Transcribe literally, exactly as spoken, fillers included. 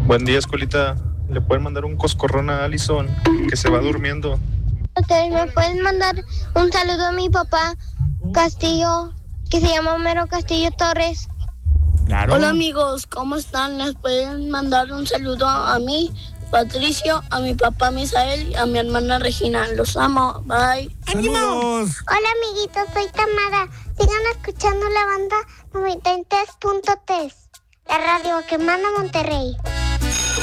Buen día, escuelita. ¿Le pueden mandar un coscorrón a Allison, que se va durmiendo? Ustedes me pueden mandar un saludo a mi papá Castillo, que se llama Homero Castillo Torres. Claro. Hola amigos, ¿cómo están? Les pueden mandar un saludo a mí, Patricio, a mi papá Misael y a mi hermana Regina. Los amo, bye. ¡Saludos! Hola amiguitos, soy Tamara. Sigan escuchando la banda noventa y tres punto tres, la radio que manda Monterrey.